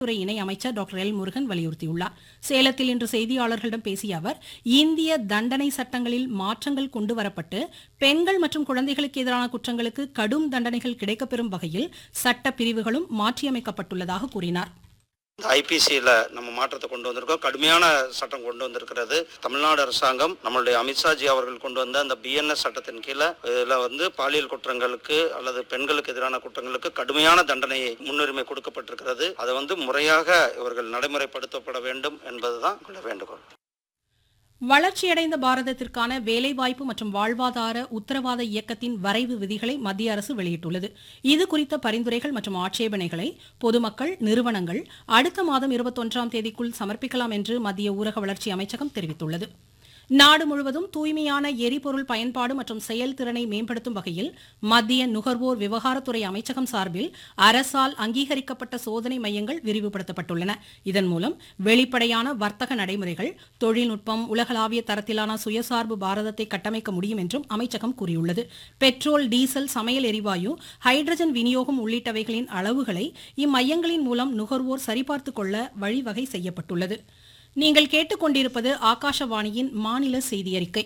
துறை இணை அமைச்சர் டாக்டர் எல் முருகன் வலியுறுத்தியுள்ளார். சேலத்தில் இன்று செய்தியாளர்களிடம் பேசிய அவர், இந்திய தண்டனை சட்டங்களில் மாற்றங்கள் கொண்டுவரப்பட்டு பெண்கள் மற்றும் குழந்தைகளுக்கு எதிரான குற்றங்களுக்கு கடும் தண்டனைகள் கிடைக்கப்பெறும் வகையில் சட்ட பிரிவுகளும் மாற்றியமைக்கப்பட்டுள்ளதாக கூறினார். ஐபிசியில் நம்ம மாற்றத்தை கொண்டு வந்திருக்கோம். கடுமையான சட்டம் கொண்டு வந்திருக்கிறது தமிழ்நாடு அரசாங்கம். நம்மளுடைய அமித்ஷாஜி அவர்கள் கொண்டு வந்த அந்த பிஎன்எஸ் சட்டத்தின் கீழே இதில் பாலியல் குற்றங்களுக்கு அல்லது பெண்களுக்கு எதிரான குற்றங்களுக்கு கடுமையான தண்டனை முன்னுரிமை கொடுக்கப்பட்டிருக்கிறது. அதை முறையாக இவர்கள் நடைமுறைப்படுத்தப்பட வேண்டும் என்பதுதான் வேண்டுகோள். வளர்ச்சியடைந்த பாரதத்திற்கான வேலைவாய்ப்பு மற்றும் வாழ்வாதார உத்தரவாத இயக்கத்தின் வரைவு விதிகளை மத்திய அரசு வெளியிட்டுள்ளது. இது குறித்த பரிந்துரைகள் மற்றும் ஆட்சேபனைகளை பொதுமக்கள், நிறுவனங்கள் அடுத்த மாதம் 21ஆம் தேதிக்குள் சமர்ப்பிக்கலாம் என்று மத்திய ஊரக வளர்ச்சி அமைச்சகம் தெரிவித்துள்ளது. நாடு முழுவதும் தூய்மையான எரிபொருள் பயன்பாடு மற்றும் செயல்திறனை மேம்படுத்தும் வகையில் மத்திய நுகர்வோர் விவகாரத்துறை அமைச்சகம் சார்பில் அரசால் அங்கீகரிக்கப்பட்ட சோதனை மையங்கள் விரிவுபடுத்தப்பட்டுள்ளன. இதன் மூலம் வெளிப்படையான வர்த்தக நடைமுறைகள், தொழில்நுட்பம், உலகளாவிய தரத்திலான சுயசார்பு பாரதத்தை கட்டமைக்க முடியும் என்றும் அமைச்சகம் கூறியுள்ளது. பெட்ரோல், டீசல், சமையல் எரிவாயு, ஹைட்ரஜன் விநியோகம் உள்ளிட்டவைகளின் அளவுகளை இம்மையங்களின் மூலம் நுகர்வோர் சரிபார்த்துக் கொள்ள வழிவகை செய்யப்பட்டுள்ளது. நீங்கள் கேட்டுக்கொண்டிருப்பது ஆகாஷவாணியின் மாநில செய்தி அறிக்கை.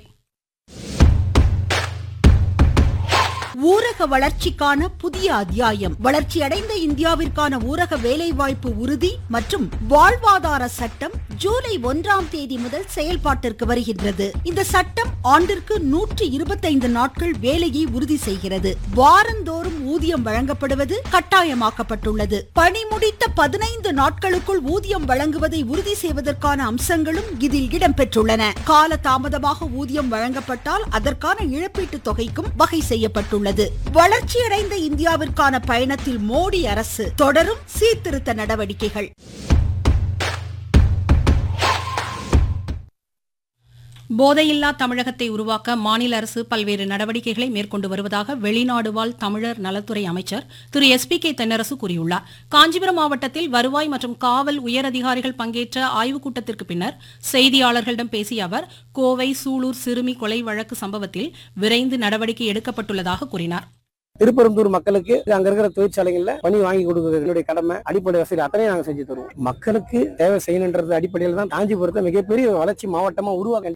ஊரக வளர்ச்சிக்கான புதிய அத்தியாயம். வளர்ச்சியடைந்த இந்தியாவிற்கான ஊரக வேலைவாய்ப்பு உறுதி மற்றும் வாழ்வாதார சட்டம் ஜூலை 1ஆம் தேதி முதல் செயல்பாட்டிற்கு வருகின்றது. இந்த சட்டம் ஆண்டிற்கு 125 நாட்கள் வேலையை உறுதி செய்கிறது. வாரந்தோறும் ஊதியம் வழங்கப்படுவது கட்டாயமாக்கப்பட்டுள்ளது. பணி முடித்த 15 நாட்களுக்குள் ஊதியம் வழங்குவதை உறுதி செய்வதற்கான அம்சங்களும் இதில் இடம்பெற்றுள்ளன. கால தாமதமாக ஊதியம் வழங்கப்பட்டால் அதற்கான இழப்பீட்டுத் தொகைக்கும் வகை செய்யப்பட்டுள்ளது. வளர்ச்சியடைந்த இந்தியாவிற்கான பயணத்தில் மோடி அரசு தொடரும் சீர்திருத்த நடவடிக்கைகள். போதையில்லா தமிழகத்தை உருவாக்க மாநில அரசு பல்வேறு நடவடிக்கைகளை மேற்கொண்டு வருவதாக வெளிநாடு வாழ் தமிழர் நலத்துறை அமைச்சர் திரு SP-K தென்னரசு கூறியுள்ளார். காஞ்சிபுரம் மாவட்டத்தில் வருவாய் மற்றும் காவல் உயரதிகாரிகள் பங்கேற்ற ஆய்வுக் கூட்டத்திற்கு பின்னர் செய்தியாளர்களிடம் பேசிய அவர், கோவை சூலூர் சிறுமி கொலை வழக்கு சம்பவத்தில் விரைந்து நடவடிக்கை எடுக்கப்பட்டுள்ளதாக கூறினார். திருப்பரந்தூர் மக்களுக்கு அங்க இருக்கிற தொழிற்சாலைகள்ல பணி வாங்கி கொடுக்கிறது என்னுடைய கடமை. அடிப்படை வசதி அத்தனை நாங்க செஞ்சு தருவோம். மக்களுக்கு தேவை செய்யணுன்றது அடிப்படையில் தான் காஞ்சிபுரத்தை மிகப்பெரிய வளர்ச்சி மாவட்டமா உருவாக்க.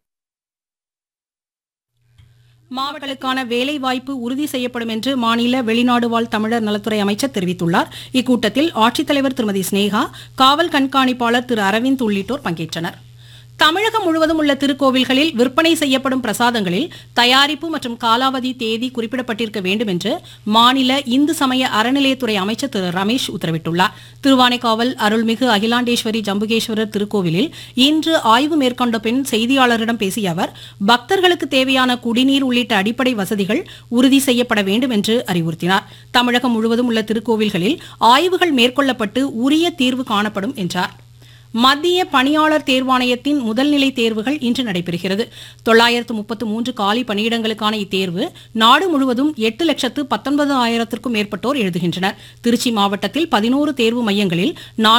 மாவட்டங்களுக்கான வேலை வாய்ப்பு உறுதி செய்யப்படும் என்று மாநில வெளிநாடு வாழ் தமிழர் நலத்துறை அமைச்சர் தெரிவித்துள்ளார். இக்கூட்டத்தில் ஆட்சித்தலைவர் திருமதி ஸ்னேகா, காவல் கண்காணிப்பாளர் திரு அரவிந்த் உள்ளிட்டோர் பங்கேற்றனர். தமிழகம் முழுவதும் உள்ள திருக்கோவில்களில் விற்பனை செய்யப்படும் பிரசாதங்களில் தயாரிப்பு மற்றும் காலாவதி தேதி குறிப்பிடப்பட்டிருக்க வேண்டும் என்று மாநில இந்து சமய அறநிலையத்துறை அமைச்சர் திரு ரமேஷ் உத்தரவிட்டுள்ளார். திருவானைக்காவல் அருள்மிகு அகிலாண்டேஸ்வரி ஜம்புகேஸ்வரர் திருக்கோவிலில் இன்று ஆய்வு மேற்கொண்ட பின் செய்தியாளரிடம் பேசிய அவர், பக்தர்களுக்கு தேவையான குடிநீர் உள்ளிட்ட அடிப்படை வசதிகள் உறுதி செய்யப்பட வேண்டும் என்று அறிவுறுத்தினார். தமிழகம் முழுவதும் உள்ள திருக்கோவில்களில் ஆய்வுகள் மேற்கொள்ளப்பட்டு உரிய தீர்வு காணப்படும் என்றார். மத்திய பணியாளர் தேர்வாணையத்தின் முதல்நிலை தேர்வுகள் இன்று நடைபெறுகிறது. 933 காலி பணியிடங்களுக்கான இத்தேர்வு நாடு முழுவதும் 8,19,000க்கும் மேற்பட்டோர் எழுதுகின்றனர். திருச்சி மாவட்டத்தில் 11 தேர்வு மையங்களில்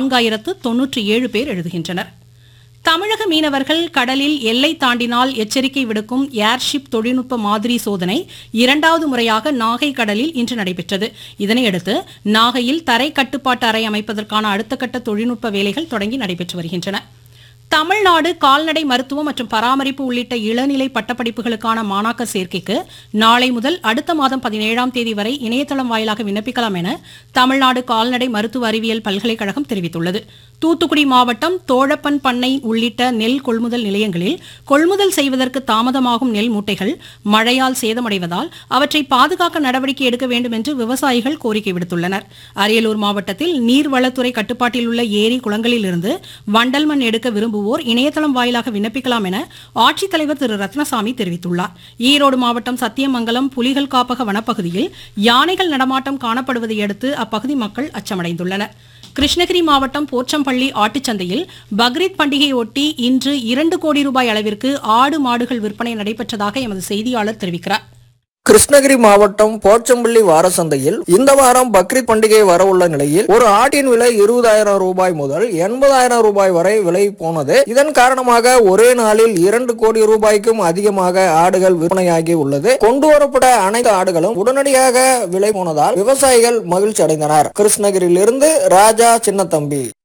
4,097 பேர் எழுதுகின்றனர். தமிழக மீனவர்கள் கடலில் எல்லை தாண்டினால் எச்சரிக்கை விடுக்கும் ஏர்ஷிப் தொழில்நுட்ப மாதிரி சோதனை 2வது முறையாக நாகை கடலில் இன்று நடைபெற்றது. இதனையடுத்து நாகையில் தரை கட்டுப்பாட்டு அறை அமைப்பதற்கான அடுத்த கட்ட தொழில்நுட்ப வேலைகள் தொடங்கி நடைபெற்று வருகின்றன. தமிழ்நாடு கால்நடை மருத்துவம் மற்றும் பராமரிப்பு உள்ளிட்ட இளநிலை பட்டப்படிப்புகளுக்கான மாணாக்கர் சேர்க்கைக்கு நாளை முதல் அடுத்த மாதம் 17ஆம் தேதி வரை இணையதளம் வாயிலாக விண்ணப்பிக்கலாம் என தமிழ்நாடு கால்நடை மருத்துவ அறிவியல் பல்கலைக்கழகம் தெரிவித்துள்ளது. தூத்துக்குடி மாவட்டம் தோழப்பன் பண்ணை உள்ளிட்ட நெல் கொள்முதல் நிலையங்களில் கொள்முதல் செய்வதற்கு தாமதமாகும் நெல் மூட்டைகள் மழையால் சேதமடைவதால் அவற்றை பாதுகாக்க நடவடிக்கை எடுக்க வேண்டும் என்று விவசாயிகள் கோரிக்கை விடுத்துள்ளனர். அரியலூர் மாவட்டத்தில் நீர்வளத்துறை கட்டுப்பாட்டில் உள்ள ஏரி குளங்களிலிருந்து வண்டல் மண் எடுக்க விரும்புவோர் இணையதளம் வாயிலாக விண்ணப்பிக்கலாம் என ஆட்சித்தலைவர் திரு ரத்னசாமி தெரிவித்துள்ளார். ஈரோடு மாவட்டம் சத்தியமங்கலம் புலிகள் காப்பக வனப்பகுதியில் யானைகள் நடமாட்டம் காணப்படுவதை அடுத்து அப்பகுதி மக்கள் அச்சமடைந்துள்ளனர். கிருஷ்ணகிரி மாவட்டம் போச்சம்பள்ளி ஆட்டுச்சந்தையில் பக்ரீத் பண்டிகையொட்டி இன்று 2 கோடி ரூபாய் அளவிற்கு ஆடு மாடுகள் விற்பனை நடைபெற்றதாக எமது செய்தியாளர் தெரிவிக்கிறார். கிருஷ்ணகிரி மாவட்டம் போச்சம்பள்ளி வாரசந்தையில் இந்த வாரம் பக்ரீத் பண்டிகை வரவுள்ள நிலையில் ஒரு ஆட்டின் விலை 20,000 ரூபாய் முதல் 80,000 ரூபாய் வரை விலை போனது. இதன் காரணமாக ஒரே நாளில் 2 கோடி ரூபாய்க்கும் அதிகமாக ஆடுகள் விற்பனையாகி உள்ளது. கொண்டுவரப்பட்ட அனைத்து ஆடுகளும் உடனடியாக விலை போனதால் விவசாயிகள் மகிழ்ச்சி அடைந்தனர். கிருஷ்ணகிரியிலிருந்து ராஜா சின்னத்தம்பி.